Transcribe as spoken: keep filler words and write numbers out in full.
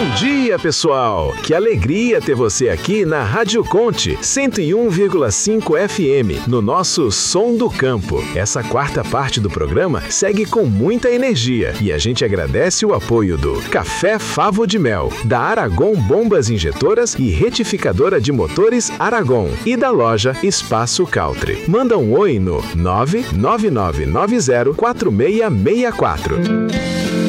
Bom dia, pessoal! Que alegria ter você aqui na Rádio Conte cento e um vírgula cinco F M, no nosso Som do Campo. Essa quarta parte do programa segue com muita energia e a gente agradece o apoio do Café Favo de Mel, da Aragon Bombas Injetoras e Retificadora de Motores Aragon e da loja Espaço Country. Manda um oi no nove nove nove nove zero quatro seis seis quatro.